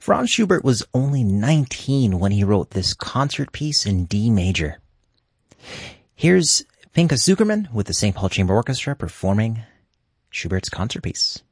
Franz Schubert was only 19 when he wrote this concert piece in D major. Here's Pinchas Zukerman with the St. Paul Chamber Orchestra performing Schubert's concert piece.